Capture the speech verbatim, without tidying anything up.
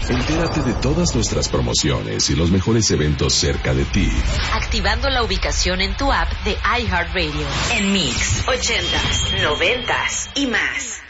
Entérate de todas nuestras promociones y los mejores eventos cerca de ti. Activando la ubicación en tu app de iHeartRadio. En Mix, ochentas, noventas y más.